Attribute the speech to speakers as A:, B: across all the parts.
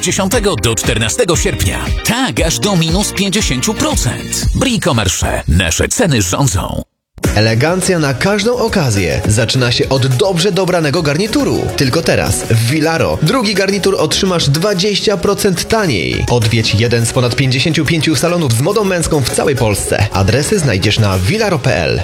A: 10 do 14 sierpnia. Tak, aż do minus 50%. Bricomarché. Nasze ceny rządzą.
B: Elegancja na każdą okazję zaczyna się od dobrze dobranego garnituru. Tylko teraz w Vilaro drugi garnitur otrzymasz 20% taniej. Odwiedź jeden z ponad 55 salonów z modą męską w całej Polsce. Adresy znajdziesz na vilaro.pl.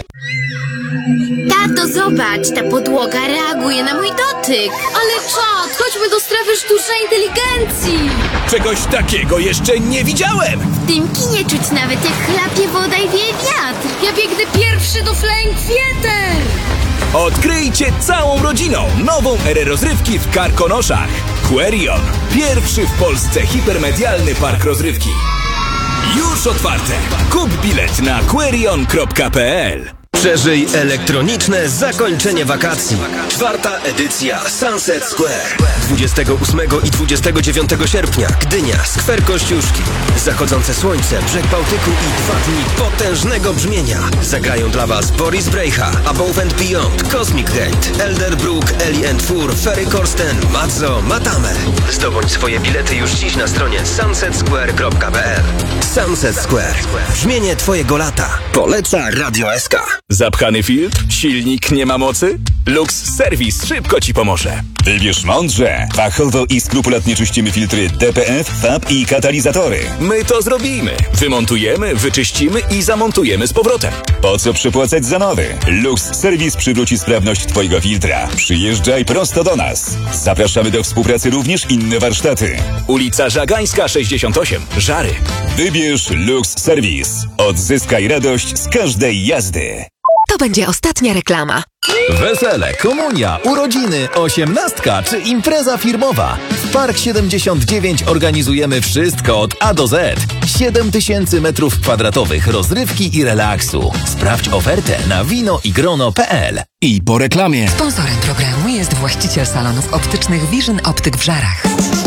C: Tato, zobacz, ta podłoga reaguje na mój dotyk.
D: Ale czad, chodźmy do strefy sztucznej inteligencji.
E: Czegoś takiego jeszcze nie widziałem!
C: W tym kinie czuć nawet jak chlapie woda i wieje wiatr.
D: Ja biegnę pierwszy do Flying Theater.
E: Odkryjcie całą rodziną nową erę rozrywki w Karkonoszach. Querion. Pierwszy w Polsce hipermedialny park rozrywki. Już otwarte. Kup bilet na querion.pl.
F: Przeżyj elektroniczne zakończenie wakacji. 4. edycja Sunset Square. 28 i 29 sierpnia Gdynia, skwer Kościuszki. Zachodzące słońce, brzeg Bałtyku i 2 dni potężnego brzmienia. Zagrają dla Was Boris Brejcha, Above and Beyond, Cosmic Gate, Elderbrook, Ellie and Fur, Ferry Corsten, Mazzo, Matame. Zdobądź swoje bilety już dziś na stronie sunsetsquare.pl. Sunset Square. Brzmienie Twojego lata. Poleca Radio SK.
E: Zapchany filtr? Silnik nie ma mocy? Lux Service szybko Ci pomoże.
G: Wybierz mądrze. Fachowo i skrupulatnie czyścimy filtry DPF, FAB i katalizatory.
E: My to zrobimy. Wymontujemy, wyczyścimy i zamontujemy z powrotem.
G: Po co przepłacać za nowy? Lux Service przywróci sprawność Twojego filtra. Przyjeżdżaj prosto do nas. Zapraszamy do współpracy również inne warsztaty.
E: Ulica Żagańska 68, Żary.
G: Wybierz Lux Service. Odzyskaj radość z każdej jazdy.
H: To będzie ostatnia reklama.
I: Wesele, komunia, urodziny, 18 czy impreza firmowa. W Park 79 organizujemy wszystko od A do Z. 7000 m2 rozrywki i relaksu. Sprawdź ofertę na winoigrono.pl.
A: I po reklamie.
H: Sponsorem programu jest właściciel salonów optycznych Vision Optyk w Żarach.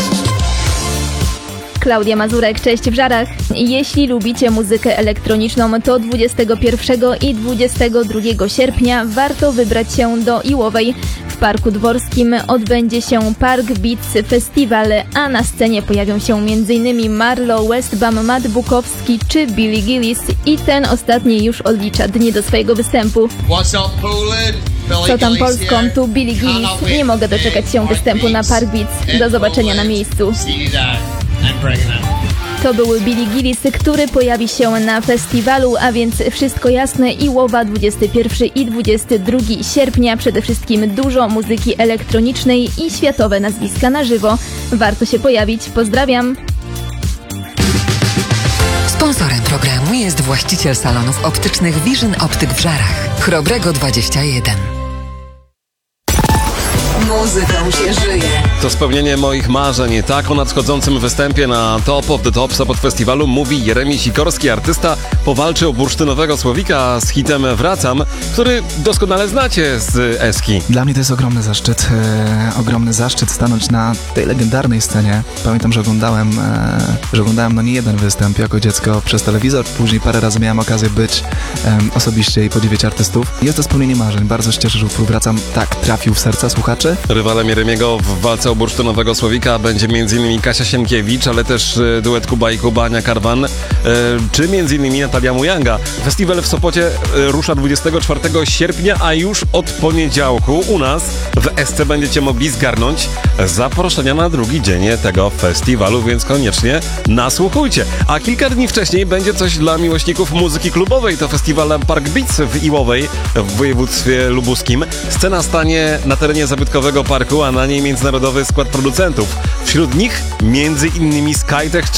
J: Klaudia Mazurek, cześć w Żarach. Jeśli lubicie muzykę elektroniczną, to 21 i 22 sierpnia warto wybrać się do Iłowej. W Parku Dworskim odbędzie się Park Beats Festival, a na scenie pojawią się m.in. Marlo, Westbam, Matt Bukowski czy Billy Gillis i ten ostatni już odlicza dni do swojego występu. Co tam Polską, tu Billy Gillis. Nie mogę doczekać się występu na Park Beats. Do zobaczenia na miejscu. To był Billy Gillis, który pojawi się na festiwalu, a więc wszystko jasne. Iłowa 21 i 22 sierpnia. Przede wszystkim dużo muzyki elektronicznej i światowe nazwiska na żywo. Warto się pojawić. Pozdrawiam.
H: Sponsorem programu jest właściciel salonów optycznych Vision Optyk w Żarach. Chrobrego 21.
K: Muzyką się żyje.
L: To spełnienie moich marzeń. Tak o nadchodzącym występie na Top of the Top Sopot Festiwalu mówi Jeremi Sikorski. Artysta powalczył bursztynowego słowika z hitem Wracam, który doskonale znacie z Eski.
M: Dla mnie to jest ogromny zaszczyt stanąć na tej legendarnej scenie. Pamiętam, że oglądałem nie jeden występ jako dziecko przez telewizor. Później parę razy miałem okazję być osobiście i podziwiać artystów. Jest to spełnienie marzeń. Bardzo się cieszę, że utwór Wracam tak trafił w serca słuchaczy.
L: Rywalem Jeremiego w walce o bursztynowego słowika będzie m.in. Kasia Sienkiewicz, ale też duet Kuba i Kuba, Ania Karwan, czy m.in. Natalia Mujanga. Festiwal w Sopocie rusza 24 sierpnia, a już od poniedziałku u nas w SC będziecie mogli zgarnąć zaproszenia na drugi dzień tego festiwalu, więc koniecznie nasłuchujcie. A kilka dni wcześniej będzie coś dla miłośników muzyki klubowej. To festiwal Park Beats w Iłowej w województwie lubuskim. Scena stanie na terenie zabytkowego parku, a na niej międzynarodowy skład producentów. Wśród nich m.in. Skytech